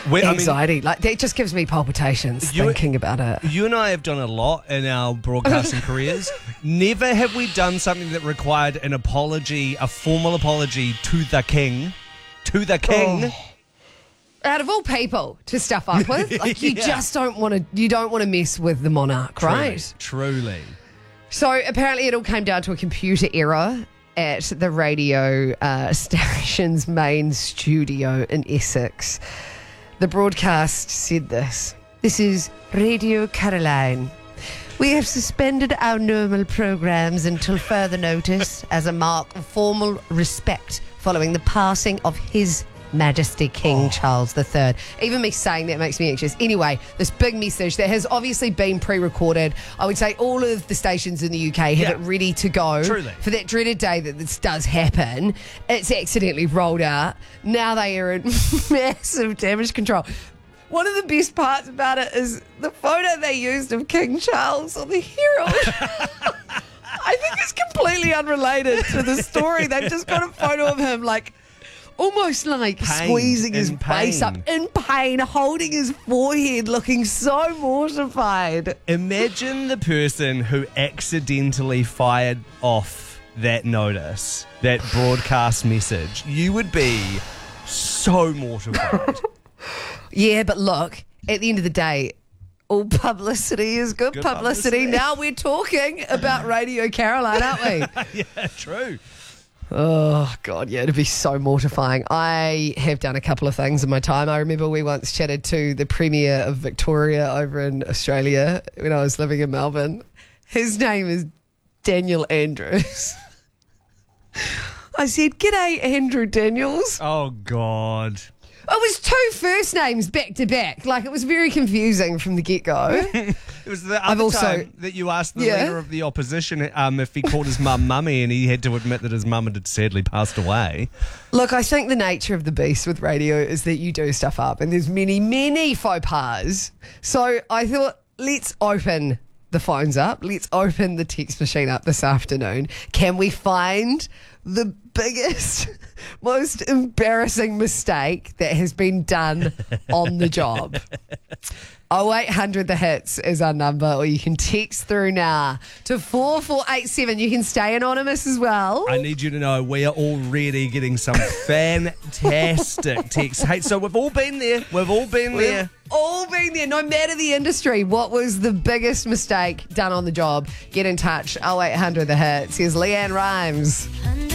anxiety. Like, it just gives me palpitations thinking about it. You and I have done a lot in our broadcasting careers. Never have we done something that required an apology, a formal apology to the king. To the king. Oh. Out of all people to stuff up with, like you just don't want to mess with the monarch, right? Truly. So apparently it all came down to a computer error at the radio station's main studio in Essex. The broadcast said this. This is Radio Caroline. We have suspended our normal programmes until further notice as a mark of formal respect following the passing of His Majesty King Charles III. Even me saying that makes me anxious. Anyway, this big message that has obviously been pre-recorded. I would say all of the stations in the UK have it ready to go for that dreaded day that this does happen. It's accidentally rolled out. Now they are in massive damage control. One of the best parts about it is the photo they used of King Charles on the Herald. I think it's completely unrelated to the story. They've just got a photo of him like almost like squeezing his face up in pain, holding his forehead, looking so mortified. Imagine the person who accidentally fired off that notice, that broadcast message. You would be so mortified. Yeah, but look, at the end of the day, all publicity is good publicity. Now we're talking about Radio Caroline, aren't we? Yeah, true. Oh, God, yeah, it'd be so mortifying. I have done a couple of things in my time. I remember we once chatted to the Premier of Victoria over in Australia when I was living in Melbourne. His name is Daniel Andrews. I said, "G'day, Andrew Daniels." Oh, God. It was two first names back to back. Like, it was very confusing from the get-go. It was the other time that you asked the leader of the opposition if he called his mum mummy, and he had to admit that his mum had sadly passed away. Look, I think the nature of the beast with radio is that you do stuff up, and there's many, many faux pas. So I thought, let's open the phones up. Let's open the text machine up this afternoon. Can we find the biggest, most embarrassing mistake that has been done on the job? 0800 The Hits is our number, or you can text through now to 4487. You can stay anonymous as well. I need you to know we are already getting some fantastic texts. Hey, so we've all been there. We've all been there. All been there, no matter the industry. What was the biggest mistake done on the job? Get in touch, 0800 The Hits. Here's Leanne Rimes.